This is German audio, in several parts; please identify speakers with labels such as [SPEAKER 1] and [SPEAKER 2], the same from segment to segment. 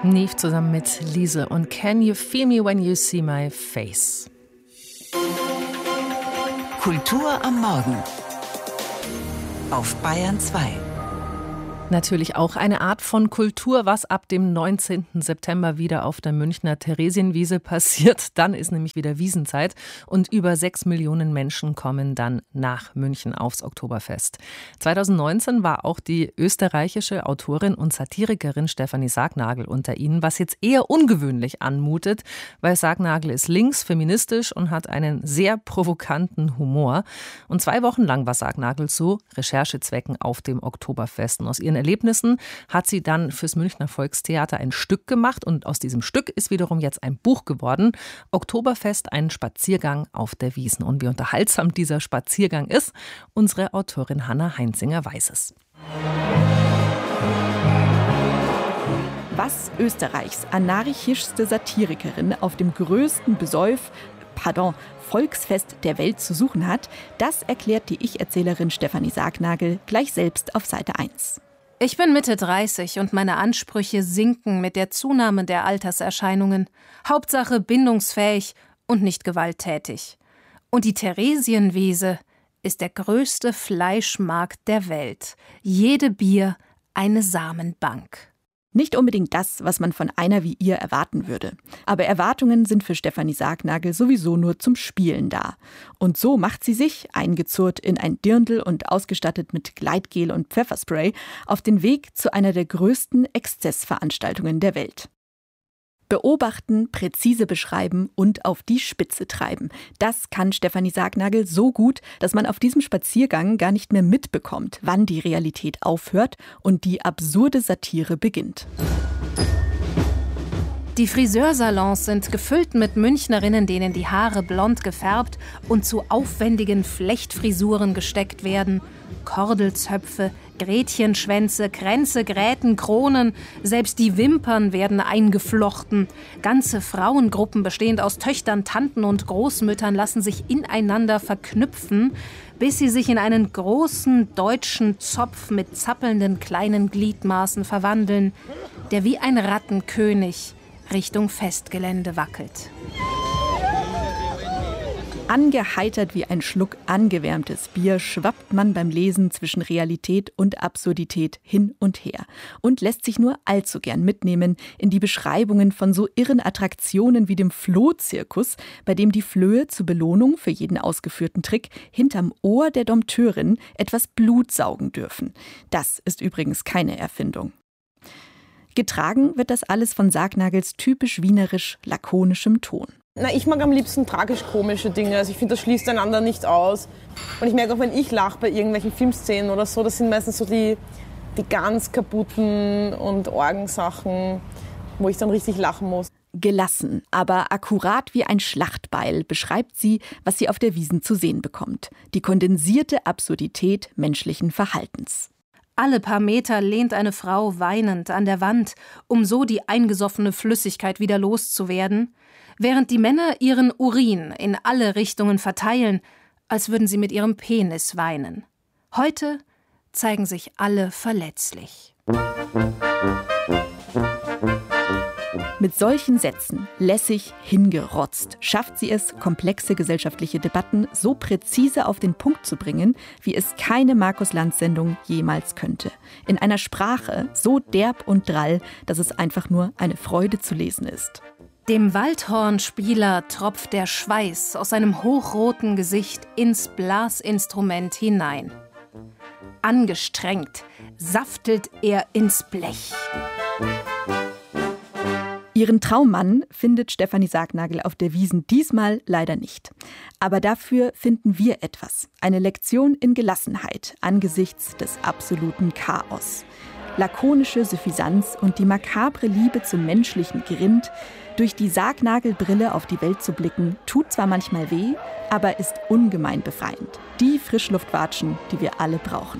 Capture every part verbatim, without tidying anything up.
[SPEAKER 1] Neve zusammen mit Lise und Can You Feel Me When You See My Face?
[SPEAKER 2] Kultur am Morgen auf Bayern zwei.
[SPEAKER 1] Natürlich auch eine Art von Kultur, was ab dem neunzehnten September wieder auf der Münchner Theresienwiese passiert. Dann ist nämlich wieder Wiesenzeit und über sechs Millionen Menschen kommen dann nach München aufs Oktoberfest. zweitausendneunzehn war auch die österreichische Autorin und Satirikerin Stefanie Sargnagl unter ihnen, was jetzt eher ungewöhnlich anmutet, weil Sargnagl ist links, feministisch und hat einen sehr provokanten Humor. Und zwei Wochen lang war Sargnagl zu Recherchezwecken auf dem Oktoberfest. Und aus ihren Erlebnissen hat sie dann fürs Münchner Volkstheater ein Stück gemacht und aus diesem Stück ist wiederum jetzt ein Buch geworden. Oktoberfest, ein Spaziergang auf der Wiesn. Und wie unterhaltsam dieser Spaziergang ist, unsere Autorin Hanna Heinzinger weiß es.
[SPEAKER 3] Was Österreichs anarchischste Satirikerin auf dem größten Besäuf, pardon, Volksfest der Welt zu suchen hat, das erklärt die Ich-Erzählerin Stefanie Sargnagl gleich selbst auf Seite eins.
[SPEAKER 4] Ich bin Mitte dreißig und meine Ansprüche sinken mit der Zunahme der Alterserscheinungen. Hauptsache bindungsfähig und nicht gewalttätig. Und die Theresienwiese ist der größte Fleischmarkt der Welt. Jede Bier eine Samenbank.
[SPEAKER 3] Nicht unbedingt das, was man von einer wie ihr erwarten würde. Aber Erwartungen sind für Stefanie Sargnagl sowieso nur zum Spielen da. Und so macht sie sich, eingezurrt in ein Dirndl und ausgestattet mit Gleitgel und Pfefferspray, auf den Weg zu einer der größten Exzessveranstaltungen der Welt. Beobachten, präzise beschreiben und auf die Spitze treiben. Das kann Stefanie Sargnagl so gut, dass man auf diesem Spaziergang gar nicht mehr mitbekommt, wann die Realität aufhört und die absurde Satire beginnt.
[SPEAKER 4] Die Friseursalons sind gefüllt mit Münchnerinnen, denen die Haare blond gefärbt und zu aufwendigen Flechtfrisuren gesteckt werden. Kordelzöpfe, Gretchenschwänze, Kränze, Gräten, Kronen, selbst die Wimpern werden eingeflochten. Ganze Frauengruppen bestehend aus Töchtern, Tanten und Großmüttern lassen sich ineinander verknüpfen, bis sie sich in einen großen deutschen Zopf mit zappelnden kleinen Gliedmaßen verwandeln, der wie ein Rattenkönig Richtung Festgelände wackelt.
[SPEAKER 3] Angeheitert wie ein Schluck angewärmtes Bier schwappt man beim Lesen zwischen Realität und Absurdität hin und her und lässt sich nur allzu gern mitnehmen in die Beschreibungen von so irren Attraktionen wie dem Flohzirkus, bei dem die Flöhe zur Belohnung für jeden ausgeführten Trick hinterm Ohr der Dompteurin etwas Blut saugen dürfen. Das ist übrigens keine Erfindung. Getragen wird das alles von Sargnagls typisch wienerisch lakonischem Ton.
[SPEAKER 5] Na, ich mag am liebsten tragisch-komische Dinge. Also ich finde, das schließt einander nicht aus. Und ich merke auch, wenn ich lache bei irgendwelchen Filmszenen oder so, das sind meistens so die, die ganz kaputten und Orgensachen, wo ich dann richtig lachen muss.
[SPEAKER 3] Gelassen, aber akkurat wie ein Schlachtbeil beschreibt sie, was sie auf der Wiesn zu sehen bekommt. Die kondensierte Absurdität menschlichen Verhaltens.
[SPEAKER 4] Alle paar Meter lehnt eine Frau weinend an der Wand, um so die eingesoffene Flüssigkeit wieder loszuwerden, während die Männer ihren Urin in alle Richtungen verteilen, als würden sie mit ihrem Penis weinen. Heute zeigen sich alle verletzlich.
[SPEAKER 3] Mit solchen Sätzen, lässig hingerotzt, schafft sie es, komplexe gesellschaftliche Debatten so präzise auf den Punkt zu bringen, wie es keine Markus-Lanz-Sendung jemals könnte. In einer Sprache so derb und drall, dass es einfach nur eine Freude zu lesen ist.
[SPEAKER 4] Dem Waldhornspieler tropft der Schweiß aus seinem hochroten Gesicht ins Blasinstrument hinein. Angestrengt saftelt er ins Blech.
[SPEAKER 3] Ihren Traummann findet Stefanie Sargnagl auf der Wiesn diesmal leider nicht. Aber dafür finden wir etwas. Eine Lektion in Gelassenheit angesichts des absoluten Chaos. Lakonische Suffisanz und die makabre Liebe zum menschlichen Grind. Durch die Sargnagl-Brille auf die Welt zu blicken, tut zwar manchmal weh, aber ist ungemein befreiend. Die Frischluftwatschen, die wir alle brauchen.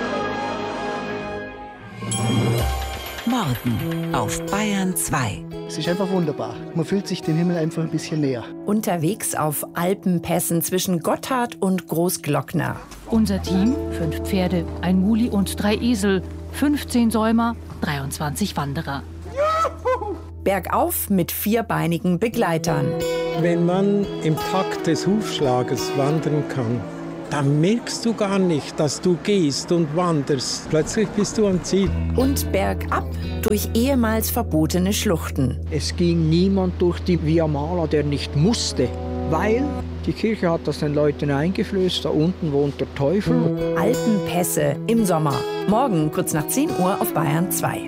[SPEAKER 2] Morgen auf Bayern zwei.
[SPEAKER 6] Es ist einfach wunderbar. Man fühlt sich dem Himmel einfach ein bisschen näher.
[SPEAKER 2] Unterwegs auf Alpenpässen zwischen Gotthard und Großglockner.
[SPEAKER 7] Unser Team, fünf Pferde, ein Muli und drei Esel, fünfzehn Säumer, dreiundzwanzig Wanderer.
[SPEAKER 2] Bergauf mit vierbeinigen Begleitern.
[SPEAKER 8] Wenn man im Takt des Hufschlages wandern kann, dann merkst du gar nicht, dass du gehst und wanderst. Plötzlich bist du am Ziel.
[SPEAKER 2] Und bergab durch ehemals verbotene Schluchten.
[SPEAKER 9] Es ging niemand durch die Via Mala, der nicht musste, weil die Kirche hat das den Leuten eingeflößt, da unten wohnt der Teufel.
[SPEAKER 2] Alpenpässe im Sommer. Morgen kurz nach zehn Uhr auf Bayern zwei.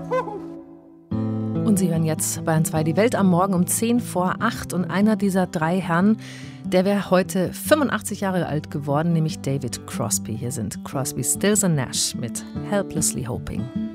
[SPEAKER 1] Und Sie hören jetzt Bayern zwei, die Welt am Morgen um zehn vor acht. Und einer dieser drei Herren, der wäre heute fünfundachtzig Jahre alt geworden, nämlich David Crosby. Hier sind Crosby, Stills and Nash mit Helplessly Hoping.